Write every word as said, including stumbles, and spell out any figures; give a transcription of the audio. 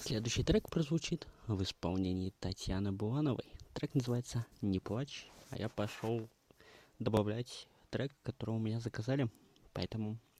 Следующий трек прозвучит в исполнении Татьяны Булановой. Трек называется «Не плачь», а я пошел добавлять трек, который у меня заказали, поэтому